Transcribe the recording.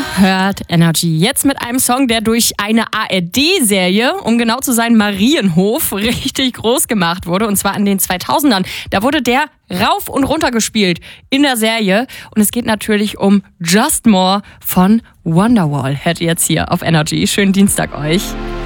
hört Energy. Jetzt mit einem Song, der durch eine ARD-Serie, um genau zu sein, Marienhof, richtig groß gemacht wurde. Und zwar in den 2000ern. Da wurde der rauf und runter gespielt in der Serie. Und es geht natürlich um Just More von Wonderwall. Hört ihr jetzt hier auf Energy. Schönen Dienstag euch.